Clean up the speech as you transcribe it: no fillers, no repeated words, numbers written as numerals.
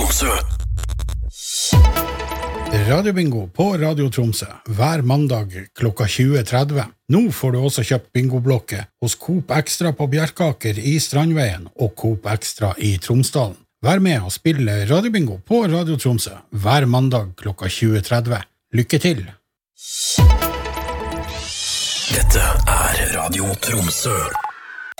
Tromsø. Radiobingo på Radio Tromsø hver mandag klokka 20.30. Nå får du også kjøpt bingoblokke hos Coop Extra på Bjerkaker i Strandveien og Coop Extra i Tromsdalen. Vær med og spille Radiobingo på Radio Tromsø hver mandag klokka 20.30. Lykke til! Dette er Radio Tromsø.